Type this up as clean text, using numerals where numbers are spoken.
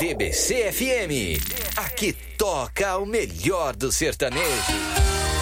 TBC FM. Aqui toca o melhor do sertanejo.